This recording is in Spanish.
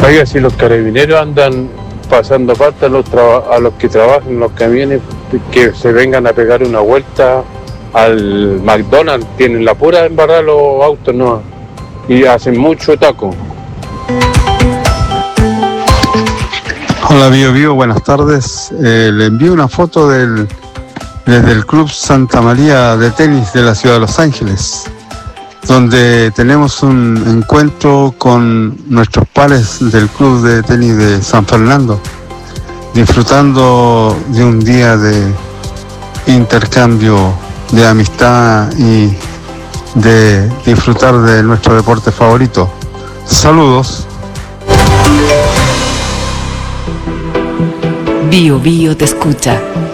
Oiga, si los carabineros andan pasando falta a los que trabajan en los camiones, que se vengan a pegar una vuelta al McDonald's, tienen la pura embarrada los autos, ¿no? Y hacen mucho taco. Hola Bio, buenas tardes. Le envío una foto desde el Club Santa María de Tenis de la ciudad de Los Ángeles, donde tenemos un encuentro con nuestros pares del Club de Tenis de San Fernando, disfrutando de un día de intercambio, de amistad y de disfrutar de nuestro deporte favorito. Saludos. Bio te escucha.